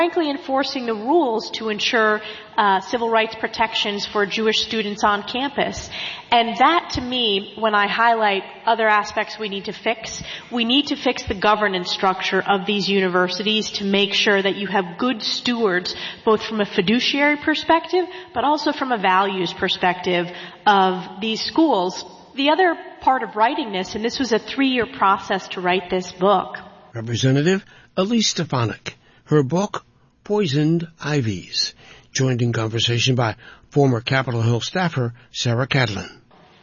frankly enforcing the rules to ensure civil rights protections for Jewish students on campus. And that, to me, when I highlight other aspects we need to fix the governance structure of these universities to make sure that you have good stewards, both from a fiduciary perspective, but also from a values perspective of these schools. The other part of writing this, and this was a 3-year process to write this book. Representative Elise Stefanik. Her book, Poisoned Ivies, joined in conversation by former Capitol Hill staffer Sarah Catalin.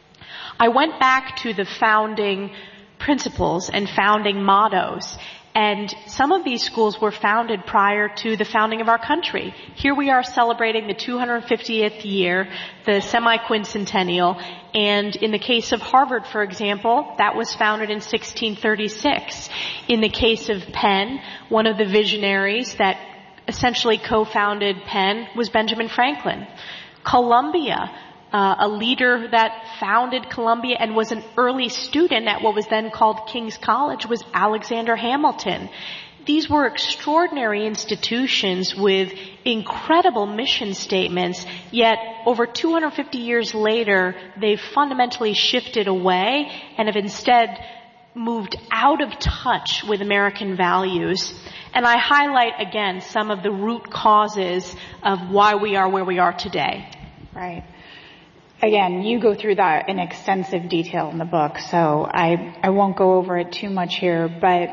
I went back to the founding principles and founding mottos, and some of these schools were founded prior to the founding of our country. Here we are celebrating the 250th year, the semi-quincentennial, and in the case of Harvard, for example, that was founded in 1636. In the case of Penn, one of the visionaries that essentially co-founded Penn was Benjamin Franklin. Columbia, a leader that founded Columbia and was an early student at what was then called King's College, was Alexander Hamilton. These were extraordinary institutions with incredible mission statements, yet over 250 years later, they've fundamentally shifted away and have instead moved out of touch with American values. And I highlight, again, some of the root causes of why we are where we are today. Right. Again, you go through that in extensive detail in the book, so I won't go over it too much here, but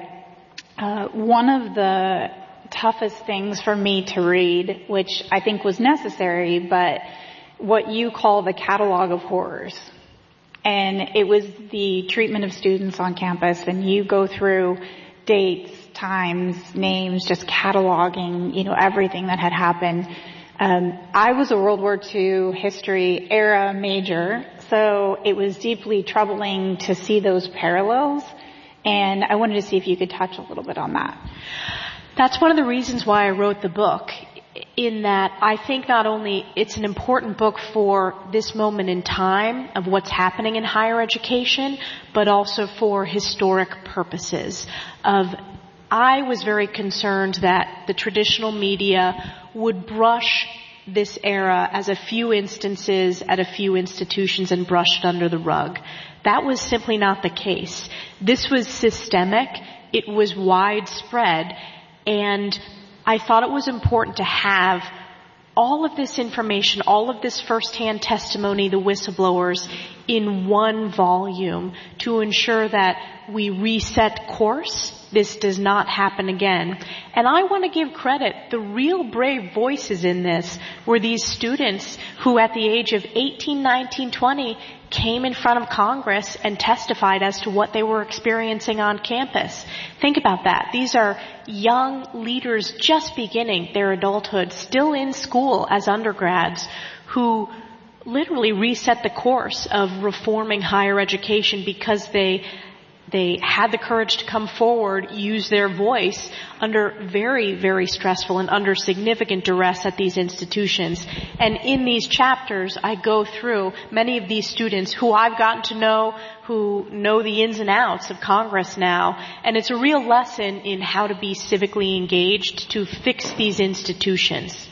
one of the toughest things for me to read, which I think was necessary, but what you call the catalog of horrors. And it was the treatment of students on campus, and you go through dates, times, names, just cataloging, everything that had happened. I was a World War II history era major, so it was deeply troubling to see those parallels, and I wanted to see if you could touch a little bit on that. That's one of the reasons why I wrote the book, in that I think not only it's an important book for this moment in time of what's happening in higher education, but also for historic purposes. I was very concerned that the traditional media would brush this era as a few instances at a few institutions and brush it under the rug. That was simply not the case. This was systemic, it was widespread, and I thought it was important to have all of this information, all of this firsthand testimony, the whistleblowers, in one volume to ensure that we reset course. This does not happen again. And I want to give credit. The real brave voices in this were these students who at the age of 18, 19, 20 came in front of Congress and testified as to what they were experiencing on campus. Think about that. These are young leaders just beginning their adulthood, still in school as undergrads, who literally reset the course of reforming higher education because they had the courage to come forward, use their voice under very, very stressful and under significant duress at these institutions. And in these chapters, I go through many of these students who I've gotten to know, who know the ins and outs of Congress now. And it's a real lesson in how to be civically engaged to fix these institutions.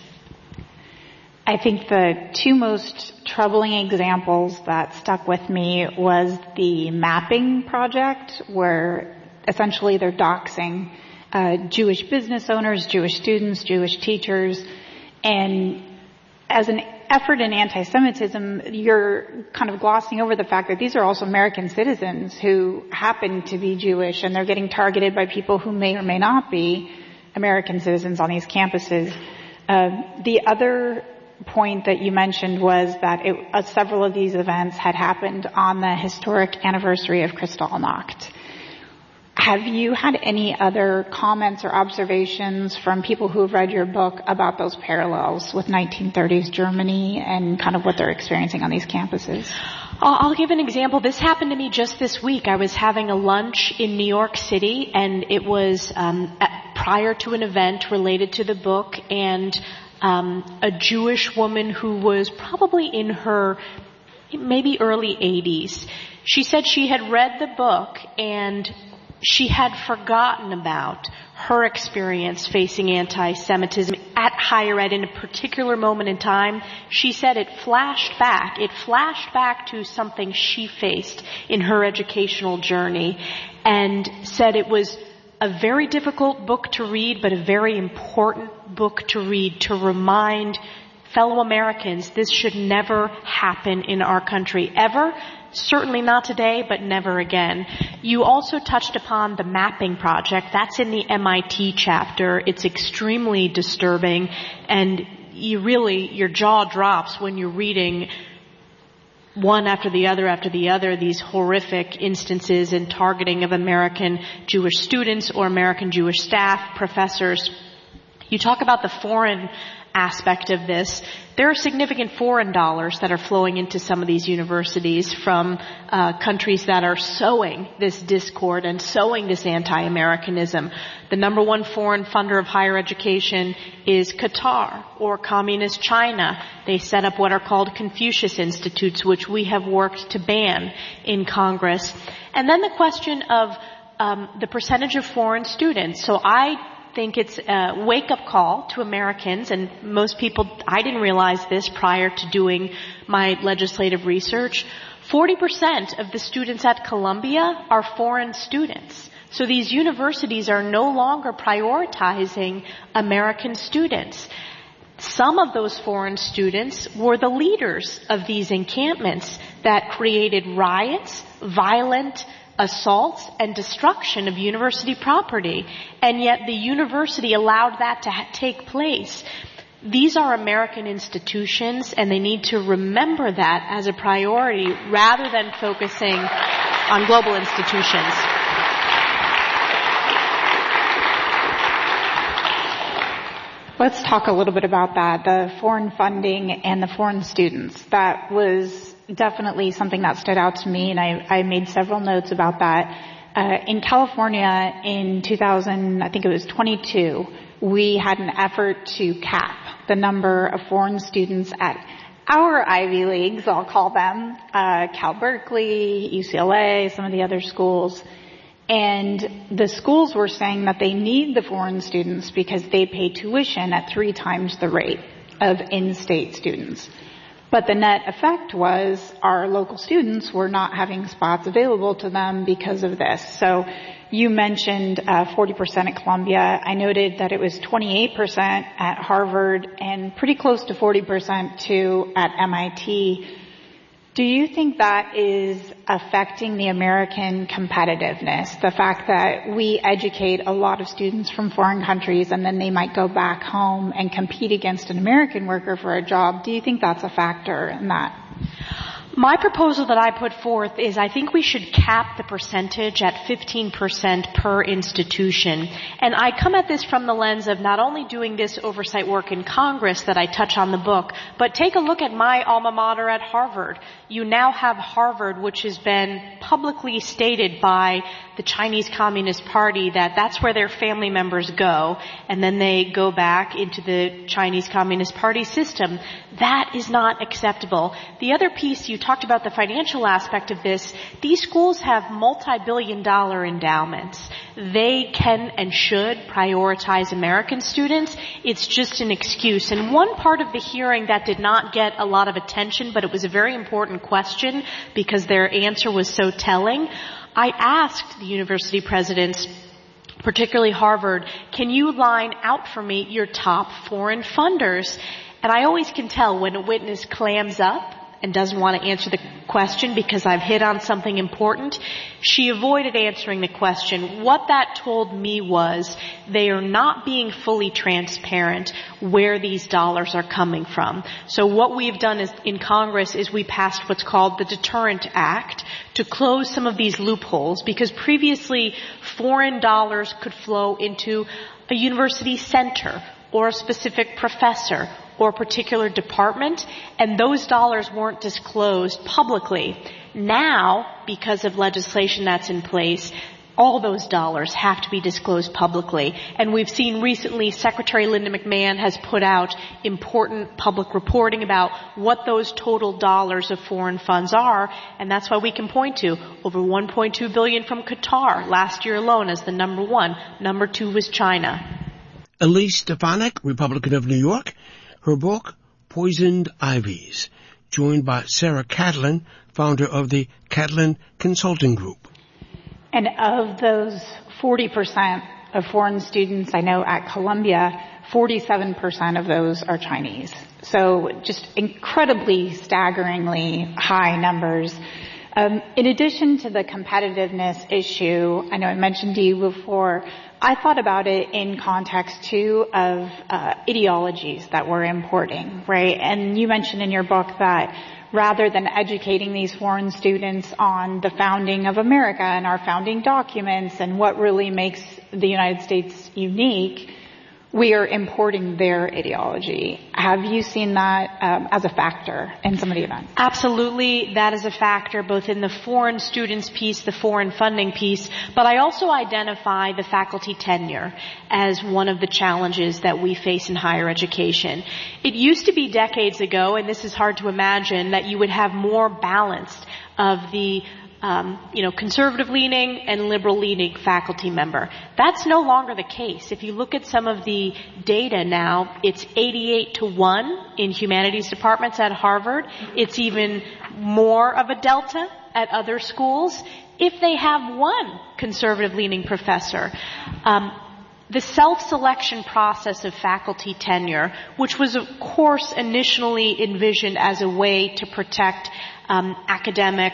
I think the two most troubling examples that stuck with me was the mapping project, where essentially they're doxing Jewish business owners, Jewish students, Jewish teachers, and as an effort in anti-Semitism, you're kind of glossing over the fact that these are also American citizens who happen to be Jewish, and they're getting targeted by people who may or may not be American citizens on these campuses. The other point that you mentioned was that several of these events had happened on the historic anniversary of Kristallnacht. Have you had any other comments or observations from people who have read your book about those parallels with 1930s Germany and kind of what they're experiencing on these campuses? I'll give an example. This happened to me just this week. I was having a lunch in New York City, and it was prior to an event related to the book, and a Jewish woman who was probably in her maybe early 80s. She said she had read the book and she had forgotten about her experience facing anti-Semitism at higher ed in a particular moment in time. She said it flashed back to something she faced in her educational journey, and said it was a very difficult book to read, but a very important book to read to remind fellow Americans this should never happen in our country, ever. Certainly not today, but never again. You also touched upon the mapping project. That's in the MIT chapter. It's extremely disturbing, and your jaw drops when you're reading one after the other, these horrific instances and targeting of American Jewish students or American Jewish staff, professors. You talk about the foreign aspect of this. There are significant foreign dollars that are flowing into some of these universities from countries that are sowing this discord and sowing this anti-Americanism. The number one foreign funder of higher education is Qatar or Communist China. They set up what are called Confucius Institutes, which we have worked to ban in Congress. And then the question of the percentage of foreign students. So I think it's a wake-up call to Americans, and most people, I didn't realize this prior to doing my legislative research. 40% of the students at Columbia are foreign students. So these universities are no longer prioritizing American students. Some of those foreign students were the leaders of these encampments that created riots, violent assaults, and destruction of university property. And yet the university allowed that to take place. These are American institutions, and they need to remember that as a priority rather than focusing on global institutions. Let's talk a little bit about that, the foreign funding and the foreign students. That was definitely something that stood out to me, and I made several notes about that. In California in 2022, we had an effort to cap the number of foreign students at our Ivy Leagues, I'll call them, Cal Berkeley, UCLA, some of the other schools. And the schools were saying that they need the foreign students because they pay tuition at 3 times the rate of in-state students. But the net effect was our local students were not having spots available to them because of this. So you mentioned 40% at Columbia. I noted that it was 28% at Harvard and pretty close to 40% too at MIT. Do you think that is affecting the American competitiveness? The fact that we educate a lot of students from foreign countries and then they might go back home and compete against an American worker for a job. Do you think that's a factor in that? My proposal that I put forth is I think we should cap the percentage at 15% per institution. And I come at this from the lens of not only doing this oversight work in Congress that I touch on the book, but take a look at my alma mater at Harvard. You now have Harvard, which has been publicly stated by the Chinese Communist Party that that's where their family members go, and then they go back into the Chinese Communist Party system. That is not acceptable. The other piece, you talked about the financial aspect of this. These schools have multi-billion-dollar endowments. They can and should prioritize American students. It's just an excuse. And one part of the hearing that did not get a lot of attention, but it was a very important question because their answer was so telling. I asked the university presidents, particularly Harvard, can you line out for me your top foreign funders? And I always can tell when a witness clams up and doesn't want to answer the question because I've hit on something important. She avoided answering the question. What that told me was they are not being fully transparent where these dollars are coming from. So what we've done is, in Congress is we passed what's called the Deterrent Act to close some of these loopholes because previously foreign dollars could flow into a university center or a specific professor or a particular department, and those dollars weren't disclosed publicly. Now, because of legislation that's in place, all those dollars have to be disclosed publicly. And we've seen recently Secretary Linda McMahon has put out important public reporting about what those total dollars of foreign funds are, and that's why we can point to over $1.2 billion from Qatar last year alone as the number one. Number two was China. Elise Stefanik, Republican of New York, her book, Poisoned Ivies, joined by Sarah Catlin, founder of the Catlin Consulting Group. And of those 40% of foreign students I know at Columbia, 47% of those are Chinese. So just incredibly, staggeringly high numbers. In addition to the competitiveness issue, I know I mentioned to you before, I thought about it in context too of ideologies that we're importing, right? And you mentioned in your book that rather than educating these foreign students on the founding of America and our founding documents and what really makes the United States unique, we are importing their ideology. Have you seen that as a factor in some of the events? Absolutely, that is a factor both in the foreign students piece, the foreign funding piece, but I also identify the faculty tenure as one of the challenges that we face in higher education. It used to be decades ago, and this is hard to imagine, that you would have more balance of the conservative-leaning and liberal-leaning faculty member. That's no longer the case. If you look at some of the data now, it's 88-1 in humanities departments at Harvard. It's even more of a delta at other schools if they have one conservative-leaning professor. The self-selection process of faculty tenure, which was, of course, initially envisioned as a way to protect academic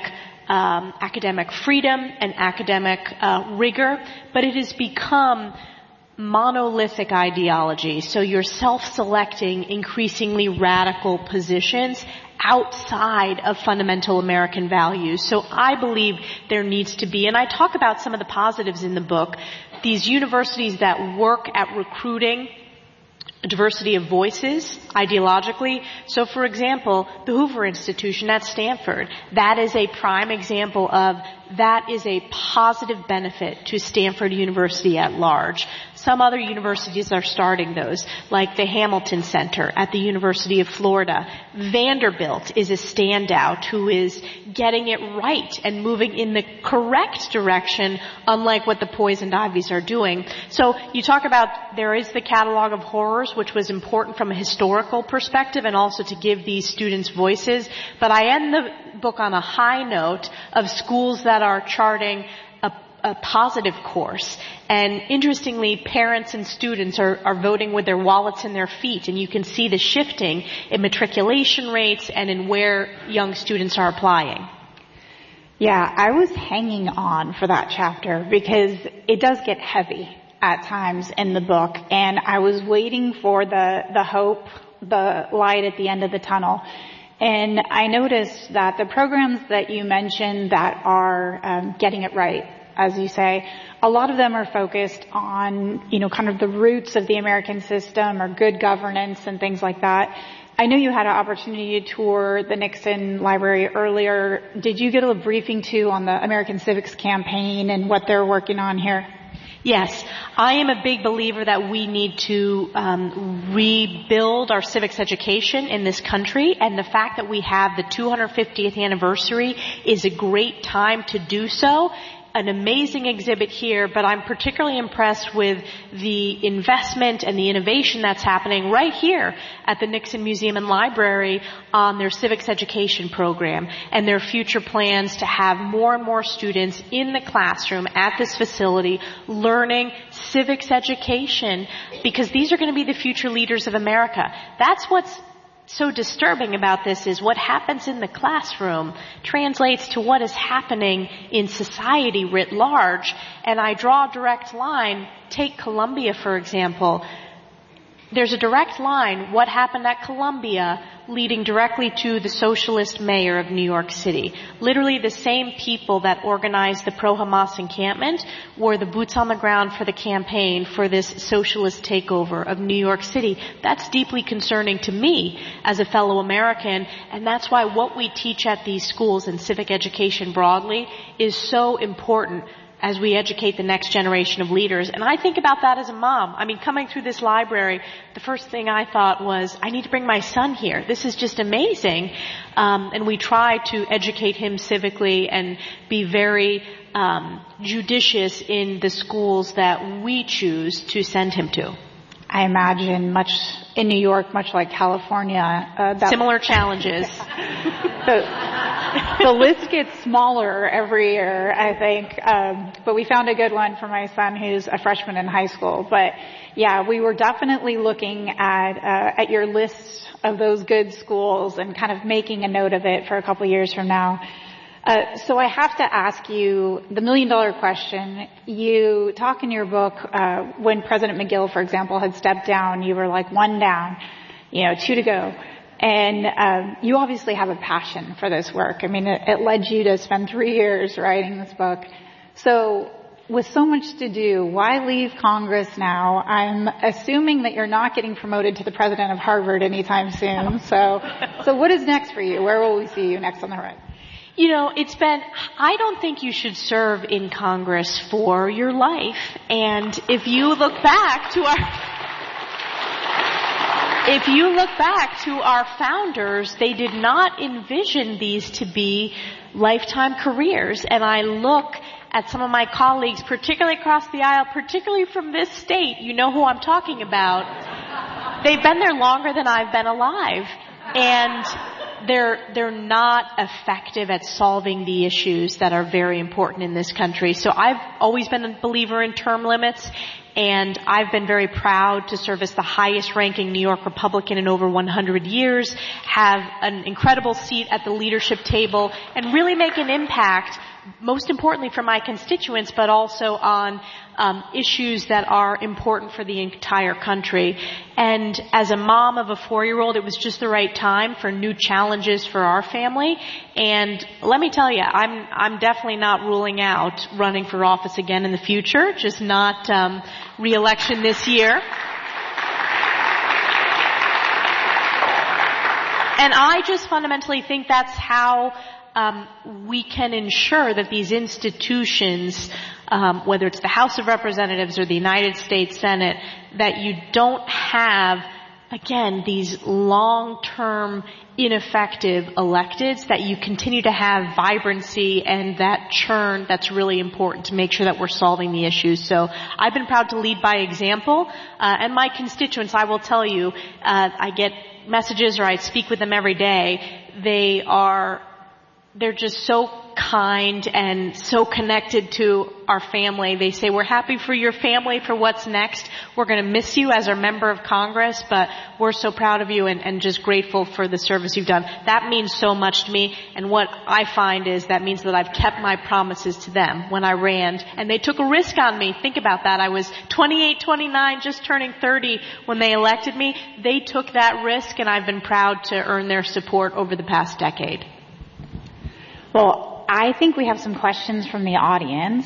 freedom and academic rigor, but it has become monolithic ideology. So you're self-selecting increasingly radical positions outside of fundamental American values. So I believe there needs to be, and I talk about some of the positives in the book, these universities that work at recruiting a diversity of voices ideologically. So, for example, the Hoover Institution at Stanford, that is a prime example of that is a positive benefit to Stanford University at large. Some other universities are starting those, like the Hamilton Center at the University of Florida. Vanderbilt is a standout who is getting it right and moving in the correct direction, unlike what the Poisoned Ivies are doing. So you talk about there is the catalog of horrors, which was important from a historical perspective and also to give these students voices. But I end the book on a high note of schools that are charting a positive course. And interestingly, parents and students are voting with their wallets and their feet, and you can see the shifting in matriculation rates and in where young students are applying. Yeah, I was hanging on for that chapter because it does get heavy at times in the book, and I was waiting for the hope, the light at the end of the tunnel. And I noticed that the programs that you mentioned that are getting it right, as you say, a lot of them are focused on, kind of the roots of the American system or good governance and things like that. I know you had an opportunity to tour the Nixon Library earlier. Did you get a briefing too on the American Civics Campaign and what they're working on here? Yes, I am a big believer that we need to rebuild our civics education in this country, and the fact that we have the 250th anniversary is a great time to do so. An amazing exhibit here, but I'm particularly impressed with the investment and the innovation that's happening right here at the Nixon Museum and Library on their civics education program and their future plans to have more and more students in the classroom at this facility learning civics education, because these are going to be the future leaders of America. That's what's so disturbing about this is what happens in the classroom translates to what is happening in society writ large. And I draw a direct line. Take Columbia, for example. There's a direct line, what happened at Columbia, leading directly to the socialist mayor of New York City. Literally the same people that organized the pro-Hamas encampment were the boots on the ground for the campaign for this socialist takeover of New York City. That's deeply concerning to me as a fellow American, and that's why what we teach at these schools and civic education broadly is so important. as we educate the next generation of leaders. And I think about that as a mom. I mean, coming through this library, the first thing I thought was, I need to bring my son here. This is just amazing. And we try to educate him civically and be very judicious in the schools that we choose to send him to. I imagine much in New York, much like California. Similar challenges. The list gets smaller every year, I think. But we found a good one for my son who's a freshman in high school. But yeah, we were definitely looking at your list of those good schools and kind of making a note of it for a couple years from now. So I have to ask you the $1 million question. You talk in your book, when President McGill, for example, had stepped down, you were like 1 down, 2 to go. And you obviously have a passion for this work. I mean, it led you to spend 3 years writing this book. So with so much to do, why leave Congress now? I'm assuming that you're not getting promoted to the president of Harvard anytime soon. So what is next for you? Where will we see you next on the horizon? I don't think you should serve in Congress for your life. And if you look back to our founders, they did not envision these to be lifetime careers. And I look at some of my colleagues, particularly across the aisle, particularly from this state, you know who I'm talking about. They've been there longer than I've been alive. And they're not effective at solving the issues that are very important in this country. So I've always been a believer in term limits, and I've been very proud to serve as the highest ranking New York Republican in over 100 years, have an incredible seat at the leadership table, and really make an impact, most importantly for my constituents, but also on issues that are important for the entire country. And as a mom of a 4-year-old, it was just the right time for new challenges for our family. And let me tell you, I'm definitely not ruling out running for office again in the future, just not re-election this year. And I just fundamentally think that's how we can ensure that these institutions, whether it's the House of Representatives or the United States Senate, that you don't have, again, these long-term ineffective electeds, that you continue to have vibrancy and that churn that's really important to make sure that we're solving the issues. So I've been proud to lead by example, and my constituents, I will tell you, I get messages or I speak with them every day. They're just so kind and so connected to our family. They say, we're happy for your family, for what's next. We're going to miss you as our member of Congress, but we're so proud of you and just grateful for the service you've done. That means so much to me. And what I find is that means that I've kept my promises to them when I ran. And they took a risk on me. Think about that. I was 28, 29, just turning 30 when they elected me. They took that risk, and I've been proud to earn their support over the past decade. Well, I think we have some questions from the audience.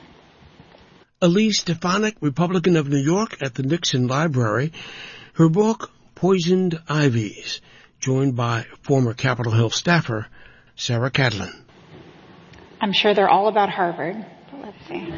Elise Stefanik, Republican of New York at the Nixon Library. Her book, Poisoned Ivies, joined by former Capitol Hill staffer Sarah Catalin. I'm sure they're all about Harvard. But let's see.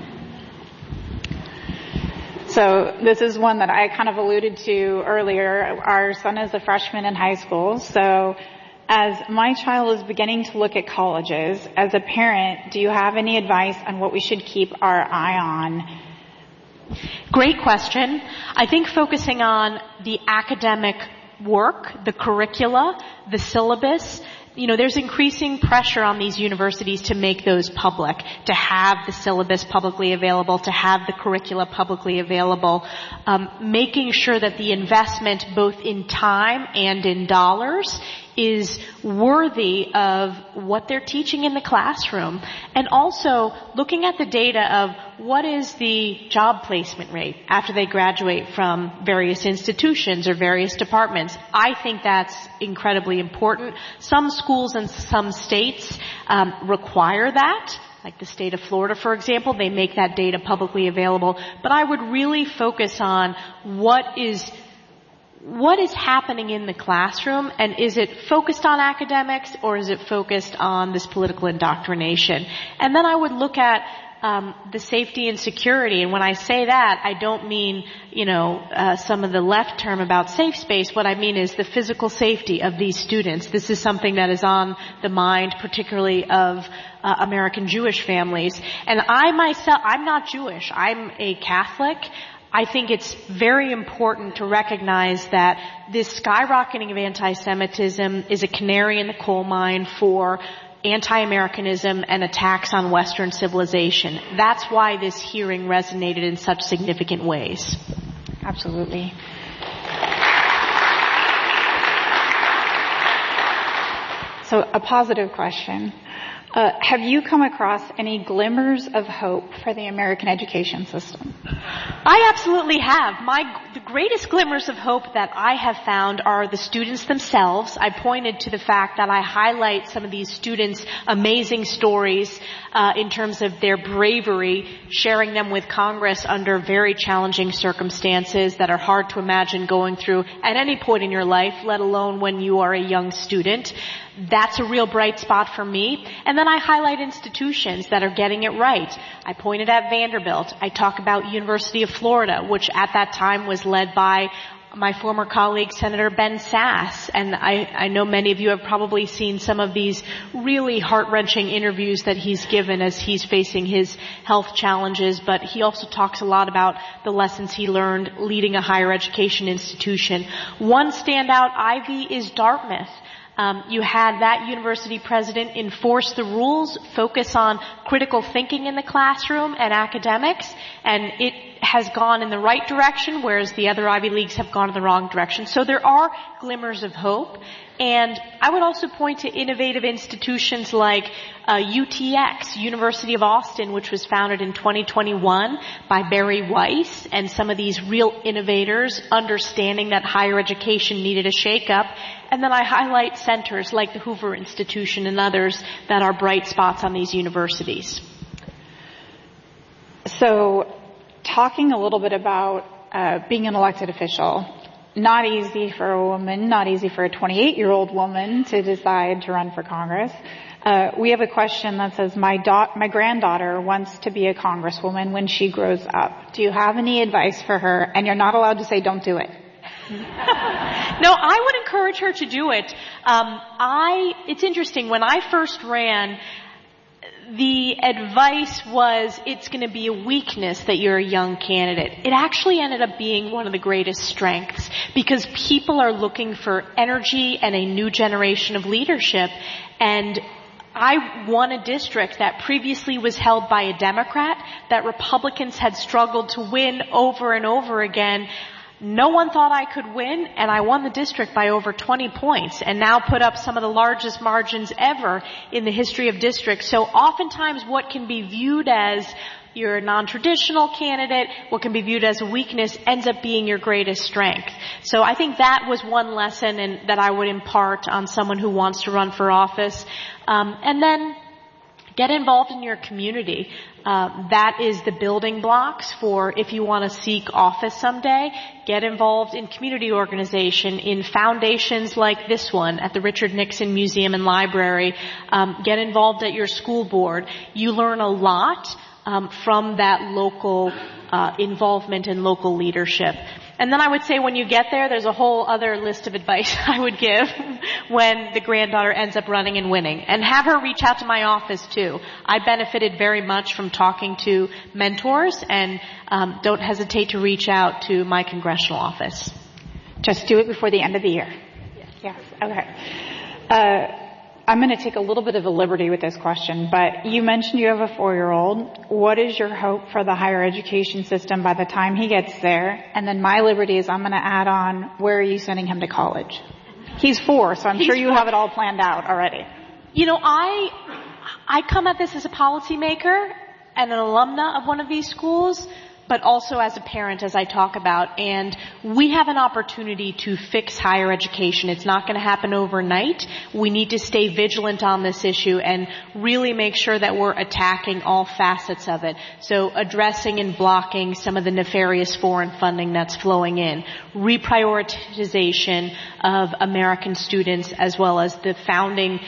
So this is one that I kind of alluded to earlier. Our son is a freshman in high school, so as my child is beginning to look at colleges, as a parent, do you have any advice on what we should keep our eye on? Great question. I think focusing on the academic work, the curricula, the syllabus, there's increasing pressure on these universities to make those public, to have the syllabus publicly available, to have the curricula publicly available, making sure that the investment both in time and in dollars is worthy of what they're teaching in the classroom. And also looking at the data of what is the job placement rate after they graduate from various institutions or various departments. I think that's incredibly important. Some schools and some states require that. Like the state of Florida, for example, they make that data publicly available. But I would really focus on what is happening in the classroom, and is it focused on academics or is it focused on this political indoctrination? And then I would look at the safety and security. And when I say that, I don't mean, some of the left term about safe space. What I mean is the physical safety of these students. This is something that is on the mind, particularly of American Jewish families. And I myself, I'm not Jewish. I'm a Catholic. I think it's very important to recognize that this skyrocketing of anti-Semitism is a canary in the coal mine for anti-Americanism and attacks on Western civilization. That's why this hearing resonated in such significant ways. Absolutely. So a positive question. Have you come across any glimmers of hope for the American education system? I absolutely have. The greatest glimmers of hope that I have found are the students themselves. I pointed to the fact that I highlight some of these students' amazing stories in terms of their bravery, sharing them with Congress under very challenging circumstances that are hard to imagine going through at any point in your life, let alone when you are a young student. That's a real bright spot for me. And then I highlight institutions that are getting it right. I pointed at Vanderbilt. I talk about University of Florida, which at that time was led by my former colleague, Senator Ben Sasse. And I know many of you have probably seen some of these really heart-wrenching interviews that he's given as he's facing his health challenges. But he also talks a lot about the lessons he learned leading a higher education institution. One standout Ivy is Dartmouth. You had that university president enforce the rules, focus on critical thinking in the classroom and academics, and it has gone in the right direction, whereas the other Ivy Leagues have gone in the wrong direction. So there are glimmers of hope. And I would also point to innovative institutions like UTX, University of Austin, which was founded in 2021 by Barry Weiss, and some of these real innovators understanding that higher education needed a shakeup. And then I highlight centers like the Hoover Institution and others that are bright spots on these universities. So, talking a little bit about being an elected official, not easy for a woman, not easy for a 28-year-old woman to decide to run for Congress. We have a question that says, my granddaughter wants to be a congresswoman when she grows up. Do you have any advice for her? And you're not allowed to say don't do it. No, I would encourage her to do it. It's interesting. When I first ran, the advice was it's going to be a weakness that you're a young candidate. It actually ended up being one of the greatest strengths because people are looking for energy and a new generation of leadership. And I won a district that previously was held by a Democrat that Republicans had struggled to win over and over again. No one thought I could win, and I won the district by over 20 points and now put up some of the largest margins ever in the history of districts. So oftentimes what can be viewed as your non-traditional candidate, what can be viewed as a weakness, ends up being your greatest strength. So I think that was one lesson that I would impart on someone who wants to run for office. And then get involved in your community. That is the building blocks for if you want to seek office someday. Get involved in community organization, in foundations like this one at the Richard Nixon Museum and Library. Get involved at your school board. You learn a lot from that local involvement and local leadership. And then I would say when you get there, there's a whole other list of advice I would give when the granddaughter ends up running and winning. And have her reach out to my office too. I benefited very much from talking to mentors, and don't hesitate to reach out to my congressional office. Just do it before the end of the year. Yes. Okay. I'm going to take a little bit of a liberty with this question, but you mentioned you have a 4-year-old. What is your hope for the higher education system by the time he gets there? And then my liberty is I'm going to add on, where are you sending him to college? He's 4, so I'm sure you have it all planned out already. You know, I come at this as a policymaker and an alumna of one of these schools, but also as a parent, as I talk about. And we have an opportunity to fix higher education. It's not going to happen overnight. We need to stay vigilant on this issue and really make sure that we're attacking all facets of it. So addressing and blocking some of the nefarious foreign funding that's flowing in. Reprioritization of American students as well as the founding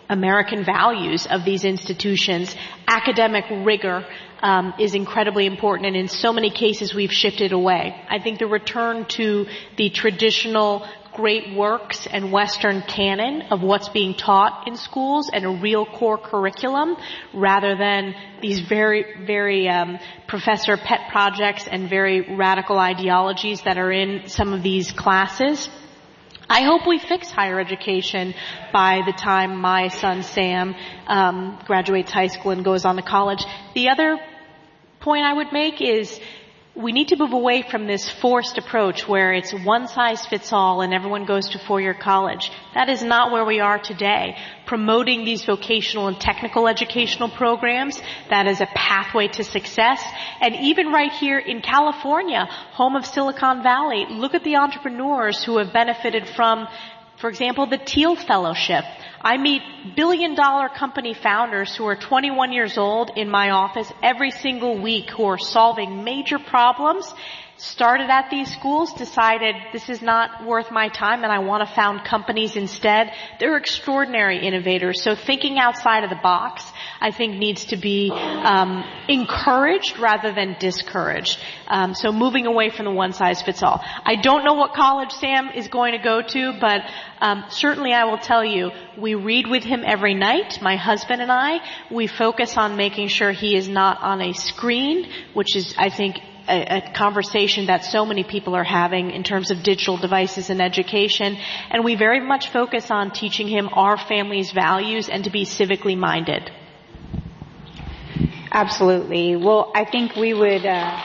American values of these institutions. Academic rigor is incredibly important, and in so many cases we've shifted away. I think the return to the traditional great works and Western canon of what's being taught in schools and a real core curriculum rather than these very professor pet projects and very radical ideologies that are in some of these classes. I hope we fix higher education by the time my son Sam graduates high school and goes on to college. The other point I would make is we need to move away from this forced approach where it's one size fits all and everyone goes to four-year college. That is not where we are today. Promoting these vocational and technical educational programs, that is a pathway to success. And even right here in California, home of Silicon Valley, look at the entrepreneurs who have benefited from, for example, the Thiel Fellowship. I meet billion-dollar company founders who are 21 years old in my office every single week who are solving major problems, started at these schools, decided this is not worth my time and I want to found companies instead. They're extraordinary innovators. So thinking outside of the box, I think, needs to be encouraged rather than discouraged. So moving away from the one-size-fits-all. I don't know what college Sam is going to go to, but certainly I will tell you, we read with him every night, my husband and I. We focus on making sure he is not on a screen, which is, I think, a conversation that so many people are having in terms of digital devices and education. And we very much focus on teaching him our family's values and to be civically minded. Absolutely. Well, I think we would,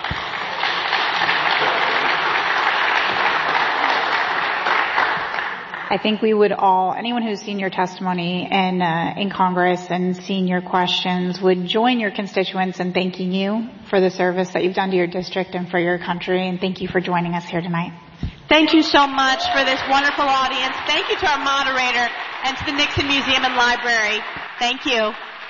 all, anyone who's seen your testimony in Congress and seen your questions would join your constituents in thanking you for the service that you've done to your district and for your country. And thank you for joining us here tonight. Thank you so much for this wonderful audience. Thank you to our moderator and to the Nixon Museum and Library. Thank you.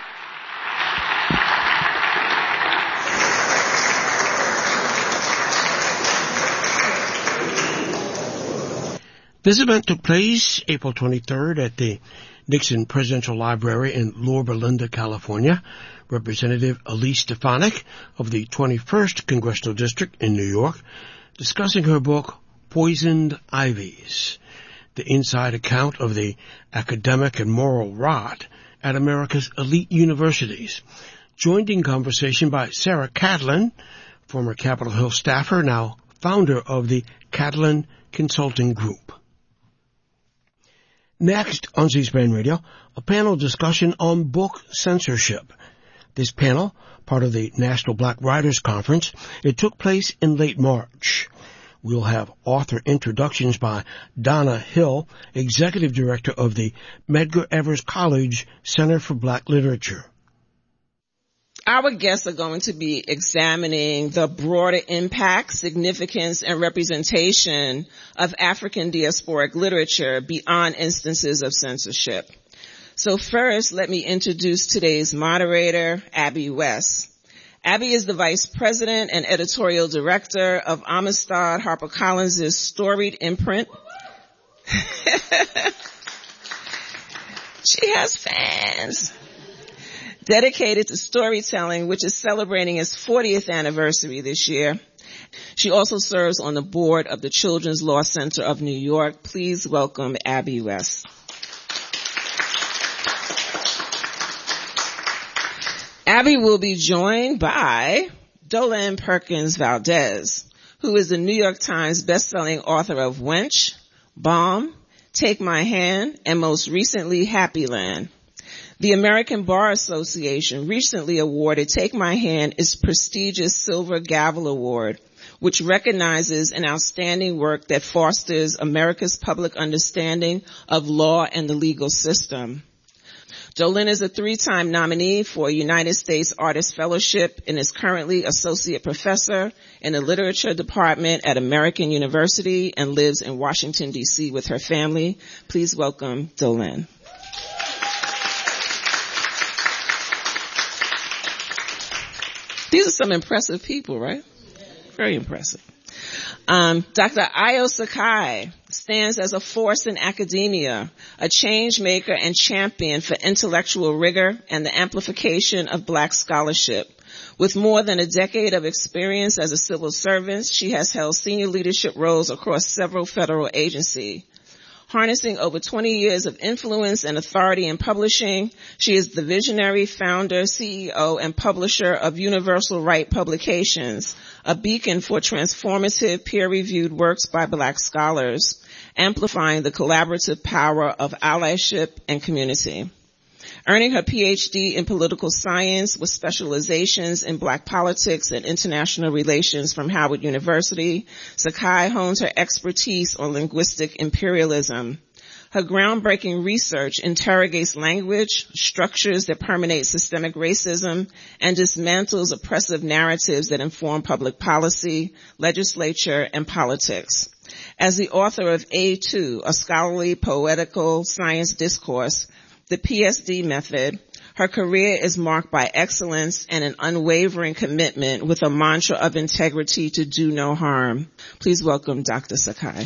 This event took place April 23rd at the Nixon Presidential Library in Loma Linda, California. Representative Elise Stefanik of the 21st Congressional District in New York, discussing her book, Poisoned Ivies, the inside account of the academic and moral rot at America's elite universities. Joined in conversation by Sarah Catlin, former Capitol Hill staffer, now founder of the Catlin Consulting Group. Next on C-SPAN Radio, a panel discussion on book censorship. This panel, part of the National Black Writers Conference, it took place in late March. We'll have author introductions by Donna Hill, Executive Director of the Medgar Evers College Center for Black Literature. Our guests are going to be examining the broader impact, significance, and representation of African diasporic literature beyond instances of censorship. So first, let me introduce today's moderator, Abby West. Abby is the Vice President and Editorial Director of Amistad HarperCollins' storied imprint. She has fans. Dedicated to storytelling, which is celebrating its 40th anniversary this year. She also serves on the board of the Children's Law Center of New York. Please welcome Abby West. Abby will be joined by Dolen Perkins Valdez, who is the New York Times bestselling author of Wench, Bomb, Take My Hand, and most recently, Happy Land. The American Bar Association recently awarded Take My Hand its prestigious Silver Gavel Award, which recognizes an outstanding work that fosters America's public understanding of law and the legal system. Dolen is a 3-time nominee for a United States Artist Fellowship and is currently Associate Professor in the Literature Department at American University and lives in Washington, D.C. with her family. Please welcome Dolen. These are some impressive people, right? Very impressive. Dr. Ayo Sakai, stands as a force in academia, a change maker and champion for intellectual rigor and the amplification of Black scholarship. With more than a decade of experience as a civil servant, she has held senior leadership roles across several federal agencies. Harnessing over 20 years of influence and authority in publishing, she is the visionary, founder, CEO, and publisher of Universal Right Publications, a beacon for transformative peer-reviewed works by Black scholars, amplifying the collaborative power of allyship and community. Earning her PhD in political science with specializations in Black politics and international relations from Howard University, Sakai hones her expertise on linguistic imperialism. Her groundbreaking research interrogates language, structures that permeate systemic racism, and dismantles oppressive narratives that inform public policy, legislature, and politics. As the author of A2, a scholarly poetical science discourse, the PSD method, her career is marked by excellence and an unwavering commitment with a mantra of integrity to do no harm. Please welcome Dr. Sakai.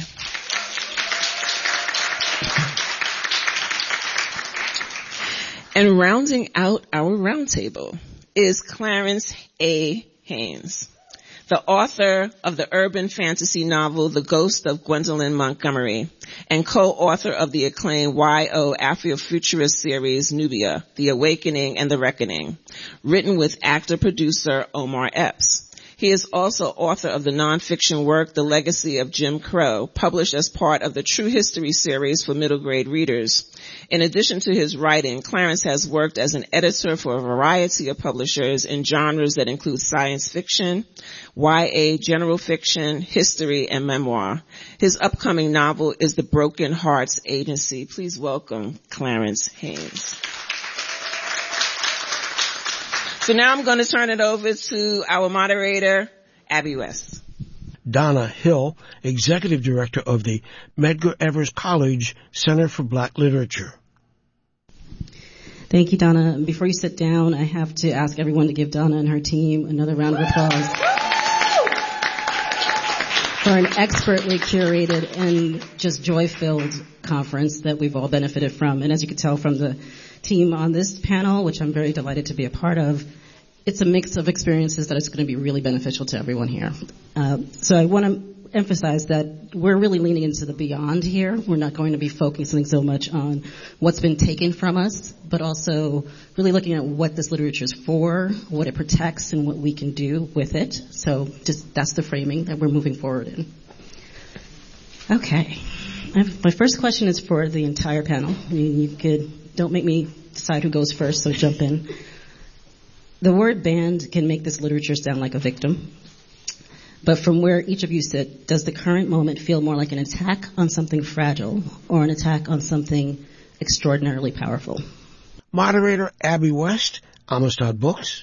And rounding out our roundtable is Clarence A. Haynes, the author of the urban fantasy novel The Ghost of Gwendolyn Montgomery, and co-author of the acclaimed YO Afrofuturist series Nubia, The Awakening and the Reckoning, written with actor-producer Omar Epps. He is also author of the nonfiction work The Legacy of Jim Crow, published as part of the True History series for middle grade readers. In addition to his writing, Clarence has worked as an editor for a variety of publishers in genres that include science fiction, YA, general fiction, history, and memoir. His upcoming novel is The Broken Hearts Agency. Please welcome Clarence Haynes. So now I'm going to turn it over to our moderator, Abby West. Donna Hill, Executive Director of the Medgar Evers College Center for Black Literature. Thank you, Donna. Before you sit down, I have to ask everyone to give Donna and her team another round of applause for an expertly curated and just joy-filled conference that we've all benefited from. And as you can tell from the team on this panel, which I'm very delighted to be a part of, it's a mix of experiences that is going to be really beneficial to everyone here. So I want to emphasize that we're really leaning into the beyond here. We're not going to be focusing so much on what's been taken from us, but also really looking at what this literature is for, what it protects, and what we can do with it. So just that's the framing that we're moving forward in. Okay. My first question is for the entire panel. Don't make me decide who goes first, so jump in. The word banned can make this literature sound like a victim. But from where each of you sit, does the current moment feel more like an attack on something fragile or an attack on something extraordinarily powerful? Moderator Abby West, Amistad Books.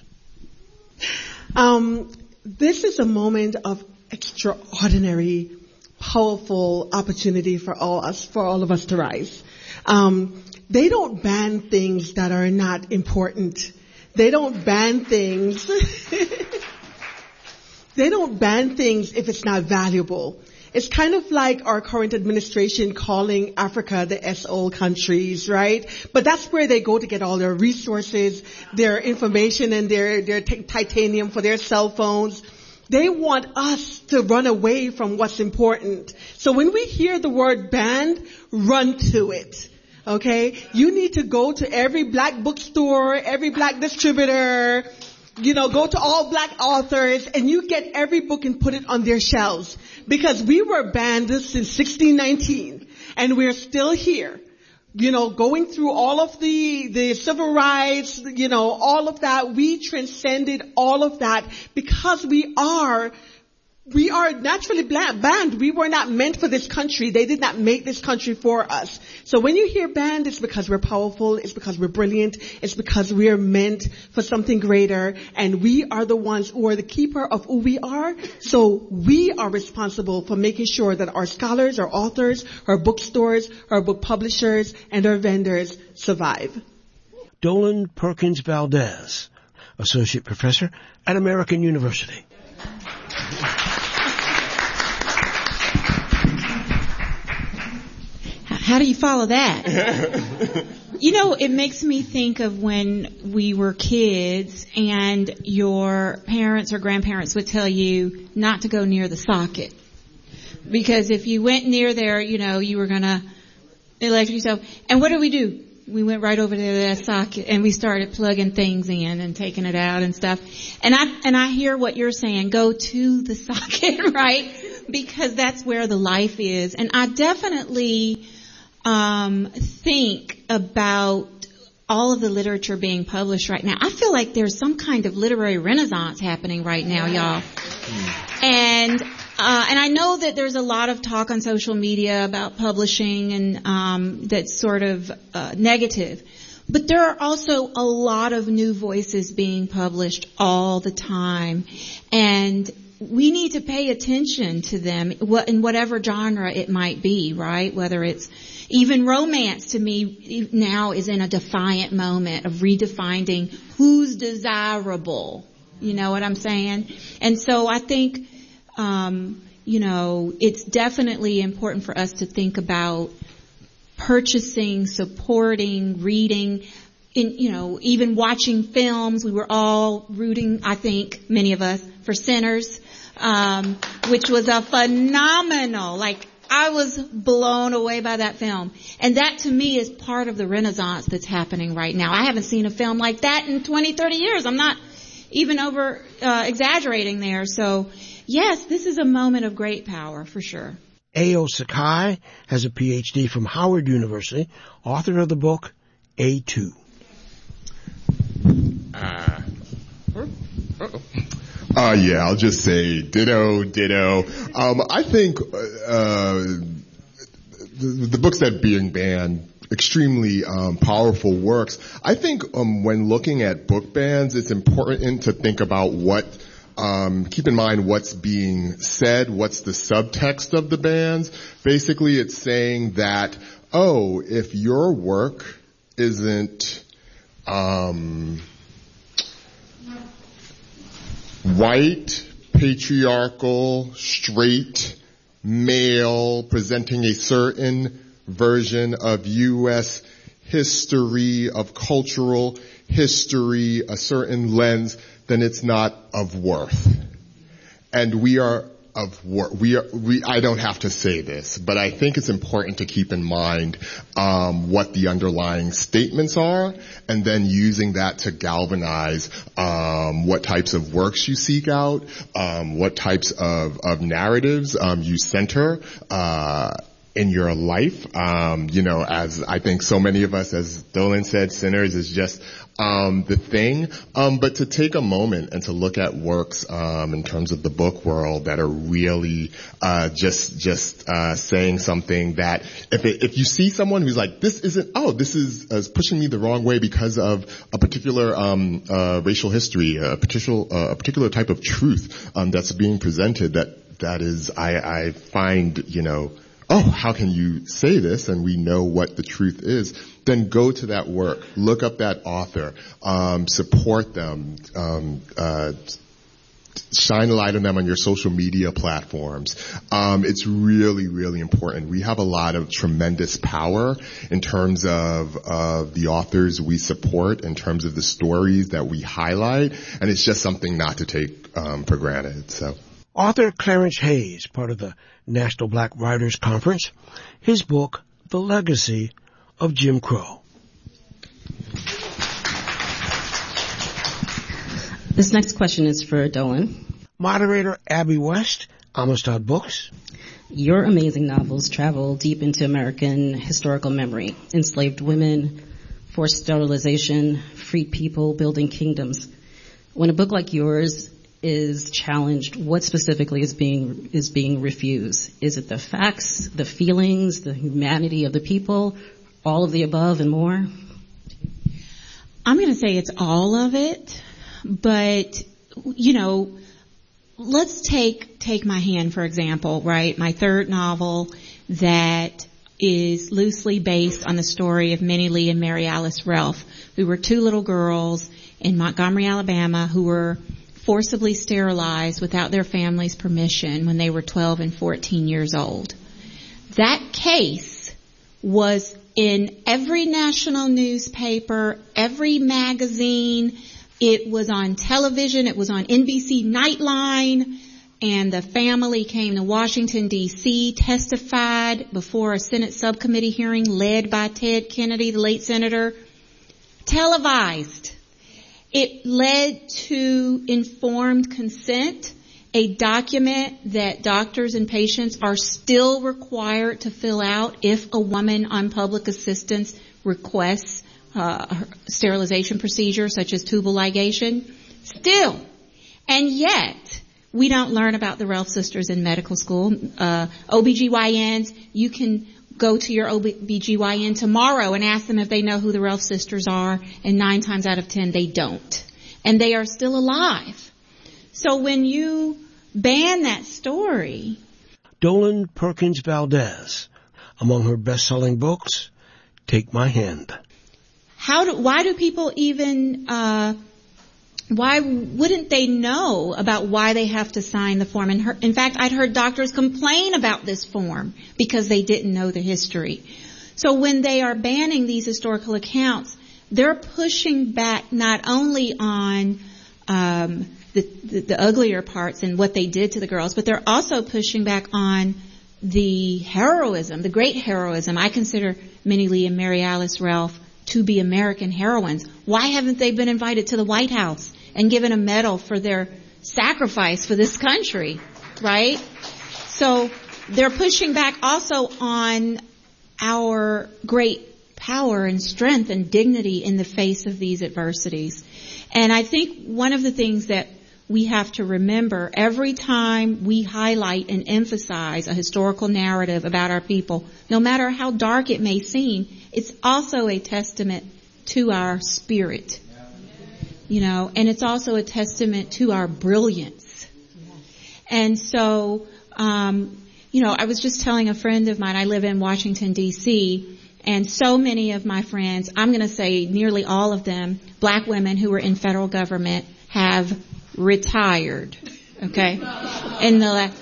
This is a moment of extraordinary, powerful opportunity for all of us to rise. They don't ban things that are not important. They don't ban things. They don't ban things if it's not valuable. It's kind of like our current administration calling Africa the SO countries, right? But that's where they go to get all their resources, their information, and their titanium for their cell phones. They want us to run away from what's important. So when we hear the word banned, run to it. Okay? You need to go to every black bookstore, every black distributor, go to all black authors, and you get every book and put it on their shelves. Because we were banned since 1619, and we're still here. Going through all of the civil rights, all of that. We transcended all of that because we are naturally banned. We were not meant for this country. They did not make this country for us. So when you hear banned, it's because we're powerful. It's because we're brilliant. It's because we are meant for something greater. And we are the ones who are the keeper of who we are. So we are responsible for making sure that our scholars, our authors, our bookstores, our book publishers, and our vendors survive. Dolan Perkins Valdez, Associate Professor at American University. How do you follow that? You know, it makes me think of when we were kids and your parents or grandparents would tell you not to go near the socket. Because if you went near there, you know, you were going to electrocute yourself. And what did we do? We went right over to that socket and we started plugging things in and taking it out and stuff. And I hear what you're saying. Go to the socket, right? Because that's where the life is. And I definitely think about all of the literature being published right now. I feel like there's some kind of literary renaissance happening right now, y'all. And I know that there's a lot of talk on social media about publishing and that's sort of negative. But there are also a lot of new voices being published all the time. And we need to pay attention to them in whatever genre it might be, right? Whether it's even romance, to me now is in a defiant moment of redefining who's desirable. You know what I'm saying? And so I think, you know, it's definitely important for us to think about purchasing, supporting, reading, you know, even watching films. We were all rooting, I think, many of us, for Sinners, which was a phenomenal, I was blown away by that film. And that to me is part of the renaissance that's happening right now. I haven't seen a film like that in 20, 30 years. I'm not even exaggerating there. So yes, this is a moment of great power for sure. Ayo Sakai has a PhD from Howard University, author of the book A2. Yeah, I'll just say ditto. I think the books that being banned, extremely powerful works. I think when looking at book bans, it's important to think about keep in mind what's being said, what's the subtext of the bans. Basically, it's saying that, if your work isn't white, patriarchal, straight, male, presenting a certain version of U.S. history, of cultural history, a certain lens, then it's not of worth. And we are of worth. I don't have to say this, but I think it's important to keep in mind what the underlying statements are, and then using that to galvanize what types of works you seek out, what types of narratives you center in your life. As I think so many of us, as Dolan said, Sinners is just the thing. But to take a moment and to look at works in terms of the book world that are really just saying something that if you see someone who's like, this is pushing me the wrong way because of a particular racial history, a particular type of truth that's being presented, that is, I find, how can you say this? And we know what the truth is. Then go to that work, look up that author, support them, shine a light on them on your social media platforms. It's really, really important. We have a lot of tremendous power in terms of the authors we support, in terms of the stories that we highlight, and it's just something not to take for granted. So. Author Clarence Hayes, part of the National Black Writers Conference, his book, The Legacy of Jim Crow. This next question is for Dolan. Moderator Abby West, Amistad Books. Your amazing novels travel deep into American historical memory. Enslaved women, forced sterilization, freed people, building kingdoms. When a book like yours is challenged, what specifically is being refused? Is it the facts, the feelings, the humanity of the people, all of the above and more? I'm going to say it's all of it, but let's take My Hand, for example, right? My third novel that is loosely based on the story of Minnie Lee and Mary Alice Ralph, who were two little girls in Montgomery, Alabama, who were forcibly sterilized without their family's permission when they were 12 and 14 years old. That case was in every national newspaper, every magazine. It was on television. It was on NBC Nightline. And the family came to Washington, D.C., testified before a Senate subcommittee hearing led by Ted Kennedy, the late senator, televised. It led to informed consent, a document that doctors and patients are still required to fill out if a woman on public assistance requests sterilization procedures such as tubal ligation. Still. And yet, we don't learn about the Relf sisters in medical school. OBGYNs, you can go to your OBGYN tomorrow and ask them if they know who the Relf sisters are, and 9 times out of 10 they don't. And they are still alive. So when you ban that story... Dolen Perkins Valdez, among her best-selling books, Take My Hand. Why do people even... why wouldn't they know about why they have to sign the form? In fact, I'd heard doctors complain about this form because they didn't know the history. So when they are banning these historical accounts, they're pushing back not only on the uglier parts and what they did to the girls, but they're also pushing back on the heroism, the great heroism. I consider Minnie Lee and Mary Alice Relf to be American heroines. Why haven't they been invited to the White House and given a medal for their sacrifice for this country, right? So they're pushing back also on our great power and strength and dignity in the face of these adversities. And I think one of the things that we have to remember every time we highlight and emphasize a historical narrative about our people, no matter how dark it may seem, it's also a testament to our spirit, and it's also a testament to our brilliance. And so, I was just telling a friend of mine, I live in Washington, D.C., and so many of my friends, I'm going to say nearly all of them, black women who were in federal government, have retired, okay? And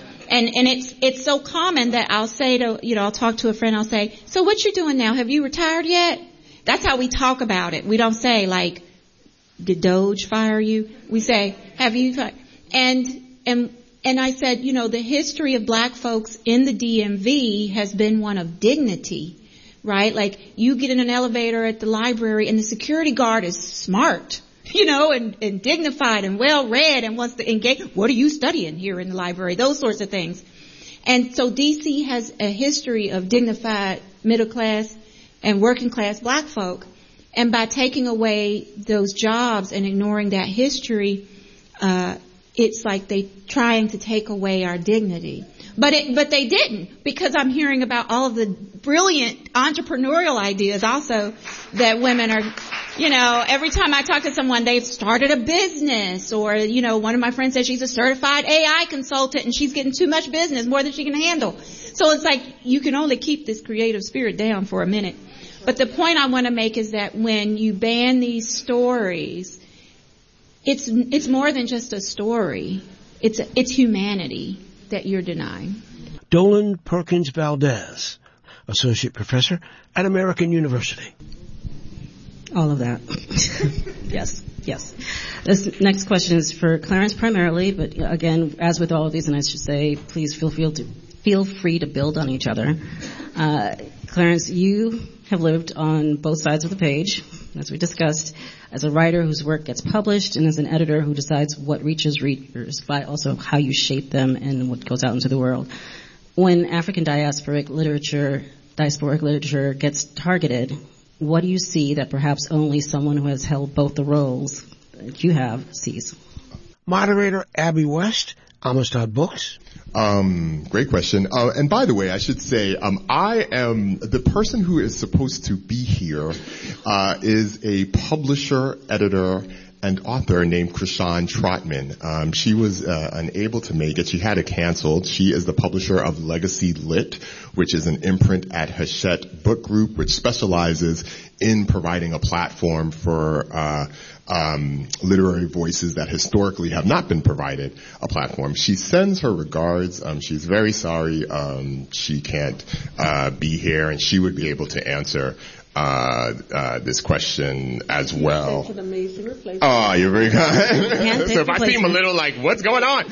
it's so common that I'll say to, I'll talk to a friend, I'll say, so what you doing now? Have you retired yet? That's how we talk about it. We don't say like, did Doge fire you? We say, have you fired? And I said, the history of black folks in the DMV has been one of dignity, right? Like you get in an elevator at the library and the security guard is smart, and dignified and well read and wants to engage. What are you studying here in the library? Those sorts of things. And so DC has a history of dignified middle class and working class black folk. And by taking away those jobs and ignoring that history, it's like they trying to take away our dignity. But they didn't, because I'm hearing about all of the brilliant entrepreneurial ideas also that women are, every time I talk to someone, they've started a business, or, one of my friends said she's a certified AI consultant and she's getting too much business, more than she can handle. So it's like you can only keep this creative spirit down for a minute. But the point I want to make is that when you ban these stories, it's more than just a story. It's humanity that you're denying. Dolen Perkins Valdez, Associate Professor at American University. All of that. Yes. This next question is for Clarence primarily, but again, as with all of these, and I should say, please feel free to build on each other. Clarence, you have lived on both sides of the page, as we discussed, as a writer whose work gets published and as an editor who decides what reaches readers by also how you shape them and what goes out into the world. When African diasporic literature gets targeted, what do you see that perhaps only someone who has held both the roles that you have sees? Moderator Abby West, Amistad Books. Great question. And by the way, I should say, I am the person who is supposed to be here, is a publisher, editor an author named Krishan Trotman. She was unable to make it. She had it canceled. She is the publisher of Legacy Lit, which is an imprint at Hachette Book Group, which specializes in providing a platform for literary voices that historically have not been provided a platform. She sends her regards. She's very sorry she can't be here, and she would be able to answer this question as well. That's an amazing replacement. Oh, you're very kind. So if I seem a little like, what's going on?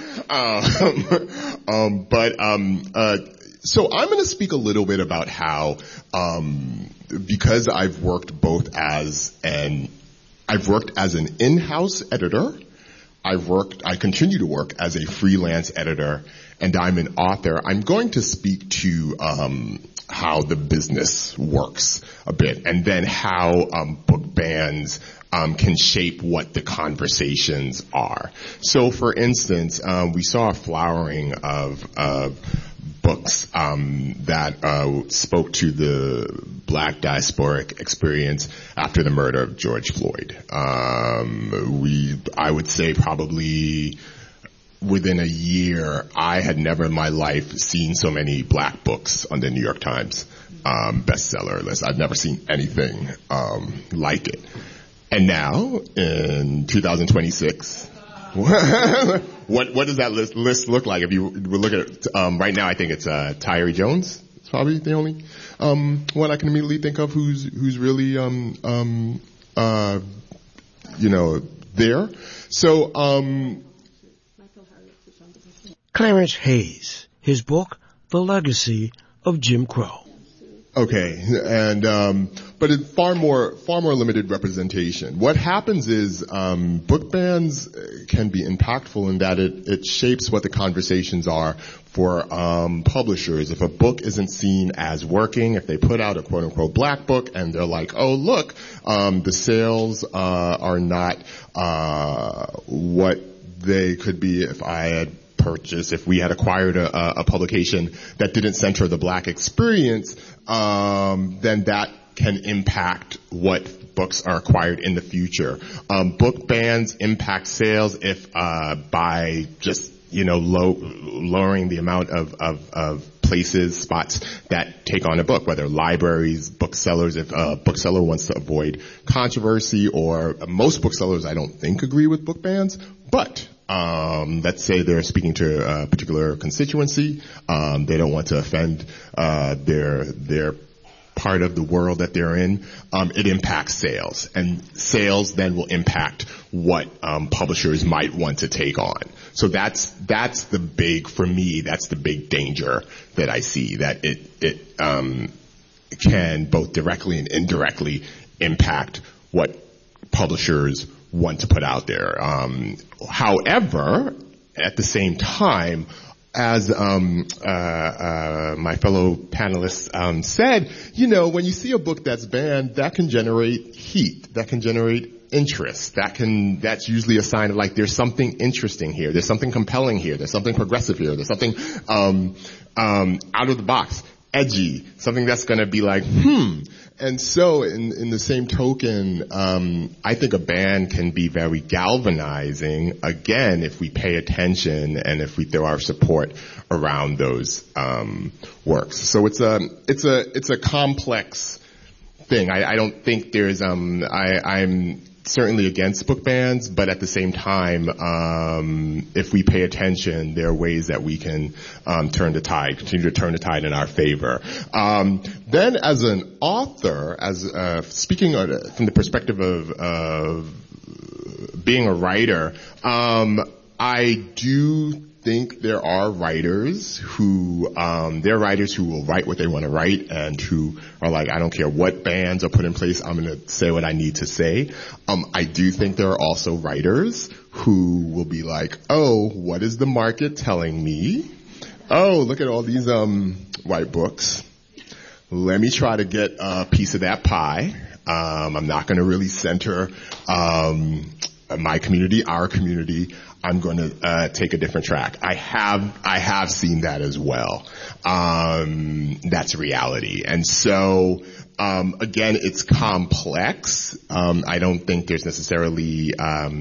So I'm going to speak a little bit about how, because I've worked as an in-house editor. I continue to work as a freelance editor, and I'm an author. I'm going to speak to how the business works a bit, and then how book bans can shape what the conversations are. So, for instance, we saw a flowering of books that spoke to the Black diasporic experience after the murder of George Floyd. I would say probably within a year, I had never in my life seen so many Black books on the New York Times bestseller list. I've never seen anything like it. And now, in 2026, what does that list look like? If you look at it, right now, I think it's Tyree Jones. It's probably the only one I can immediately think of who's really there. So Clarence Hayes, his book, The Legacy of Jim Crow. Okay, and but it's far more limited representation. What happens is book bans can be impactful in that it shapes what the conversations are for publishers. If a book isn't seen as working, if they put out a quote unquote Black book and they're like, oh look, the sales are not what they could be if we had acquired a publication that didn't center the Black experience, then that can impact what books are acquired in the future. Book bans impact sales if by just lowering the amount of spots that take on a book, whether libraries, booksellers, if a bookseller wants to avoid controversy, or most booksellers I don't think agree with book bans, but let's say they're speaking to a particular constituency. They don't want to offend their part of the world that they're in. It impacts sales, and sales then will impact what publishers might want to take on. So that's the big danger that I see, that it can both directly and indirectly impact what publishers want to put out there. However, at the same time, as my fellow panelists said, when you see a book that's banned, that can generate heat, that can generate interest, that's usually a sign of like there's something interesting here, there's something compelling here, there's something progressive here, there's something out of the box, edgy, something that's going to be like And so in the same token, I think a ban can be very galvanizing, again, if we pay attention and if we throw our support around those works. So it's a complex thing. I don't think there's I'm certainly against book bans, but at the same time, if we pay attention, there are ways that we can continue to turn the tide in our favor. Then as an author, speaking from the perspective of being a writer, I do think there are writers who will write what they want to write and who are like, I don't care what bans are put in place, I'm going to say what I need to say. I do think there are also writers who will be like, oh, what is the market telling me? Oh, look at all these white books. Let me try to get a piece of that pie. I'm not going to really center my community, our community. I'm going to take a different track. I have seen that as well. That's reality. And so Again, it's complex. I don't think there's necessarily,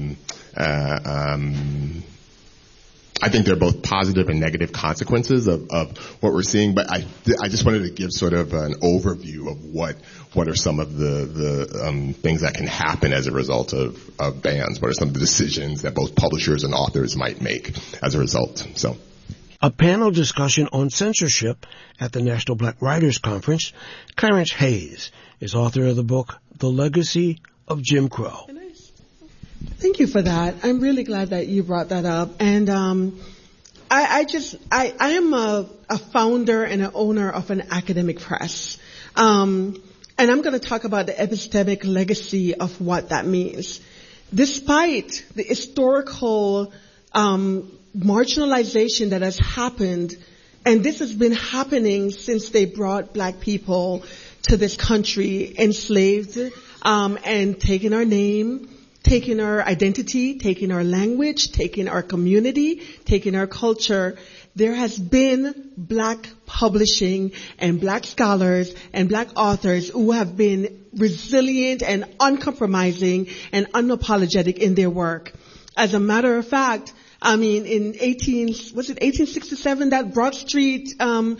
I think there are both positive and negative consequences of what we're seeing, but I just wanted to give sort of an overview of what are some of the things that can happen as a result of bans. What are some of the decisions that both publishers and authors might make as a result? So, a panel discussion on censorship at the National Black Writers Conference. Clarence Hayes is author of the book, The Legacy of Jim Crow. Thank you for that. I'm really glad that you brought that up. And I am a founder and an owner of an academic press. And I'm going to talk about the epistemic legacy of what that means. Despite the historical marginalization that has happened, and this has been happening since they brought black people to this country, enslaved, and taken our name, taking our identity, taking our language, taking our community, taking our culture. There has been black publishing and black scholars and black authors who have been resilient and uncompromising and unapologetic in their work. As a matter of fact, I mean, in 1867 that Broad Street,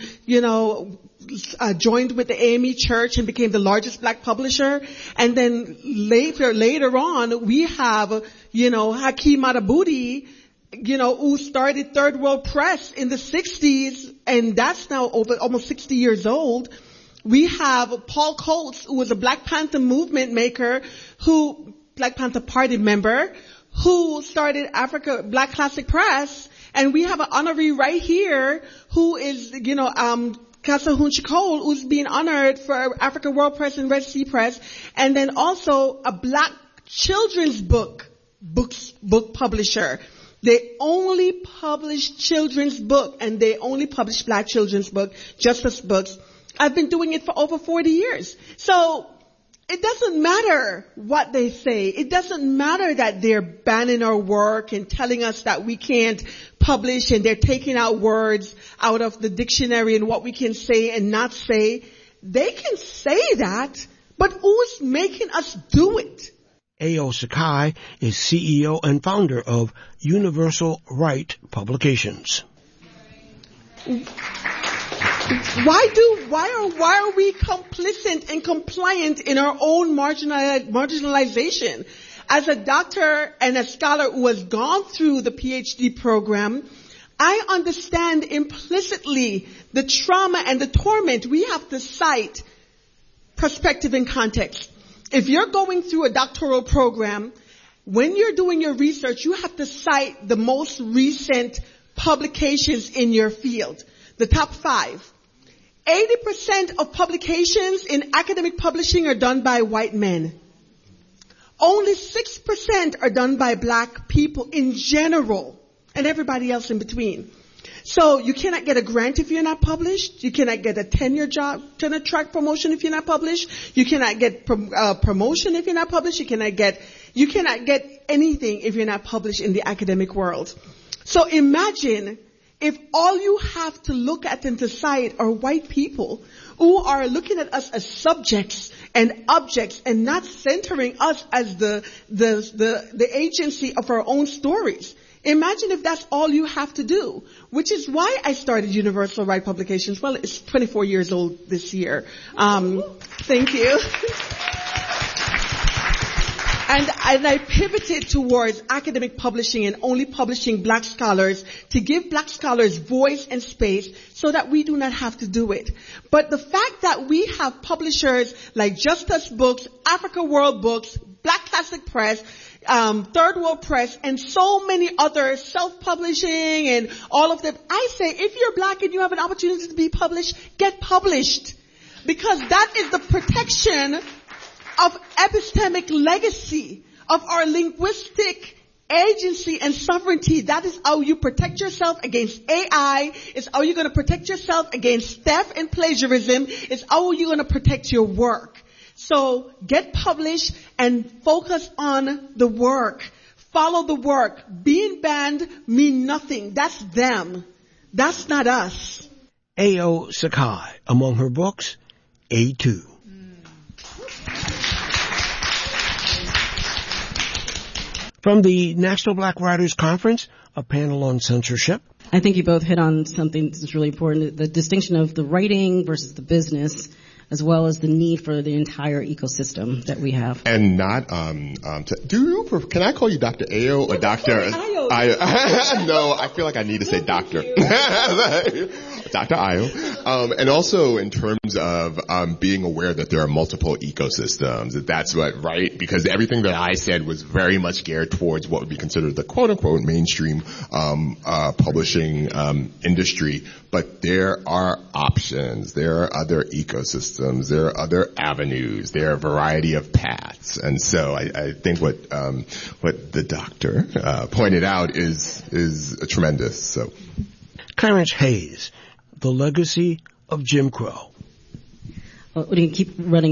joined with the AME Church and became the largest black publisher. And then later on, we have, Hakeem Matabuti, who started Third World Press in the 60s, and that's now over almost 60 years old. We have Paul Coates, who was a Black Panther movement maker, Black Panther Party member, who started Africa Black Classic Press. And we have an honoree right here who is, Casa Hunchicole, who's being honored for Africa World Press and Red Sea Press, and then also a black children's book publisher. They only publish children's book, and they only publish black children's book, Justice Books. I've been doing it for over 40 years. So it doesn't matter what they say. It doesn't matter that they're banning our work and telling us that we can't publish, and they're taking out words out of the dictionary and what we can say and not say. They can say that, but who's making us do it? A.O. Sakai is CEO and founder of Universal Right Publications. Why are we complicit and compliant in our own marginalization? As a doctor and a scholar who has gone through the PhD program, I understand implicitly the trauma and the torment. We have to cite perspective and context. If you're going through a doctoral program, when you're doing your research, you have to cite the most recent publications in your field, the top 5. 80% of publications in academic publishing are done by white men. Only 6% are done by black people in general, and everybody else in between. So you cannot get a grant if you're not published. You cannot get a tenure track promotion if you're not published. You cannot get promotion if you're not published. You cannot get anything if you're not published in the academic world. So imagine if all you have to look at and decide are white people who are looking at us as subjects and objects and not centering us as the agency of our own stories. Imagine if that's all you have to do, which is why I started Universal Right Publications. Well, it's 24 years old this year. Thank you. And I pivoted towards academic publishing and only publishing black scholars to give black scholars voice and space so that we do not have to do it. But the fact that we have publishers like Justice Books, Africa World Books, Black Classic Press, Third World Press, and so many other self-publishing and all of them, I say if you're black and you have an opportunity to be published, get published. Because that is the protection of epistemic legacy, of our linguistic agency and sovereignty. That is how you protect yourself against AI. It's how you're going to protect yourself against theft and plagiarism. It's how you're going to protect your work. So get published and focus on the work. Follow the work. Being banned mean nothing. That's them. That's not us. A.O. Sakai, among her books, A2. From the National Black Writers Conference, a panel on censorship. I think you both hit on something that's really important, the distinction of the writing versus the business, as well as the need for the entire ecosystem that we have. And not, can I call you Dr. Ayo or Dr. Ayo? No, I feel like I need to say doctor. Dr. Ayo. And also in terms of being aware that there are multiple ecosystems, that's what, right? Because everything that I said was very much geared towards what would be considered the quote-unquote mainstream publishing industry. But there are options. There are other ecosystems. There are other avenues. There are a variety of paths. And so I think what the doctor pointed out is tremendous. So, Clarence Hayes, The Legacy of Jim Crow. Well, we can keep running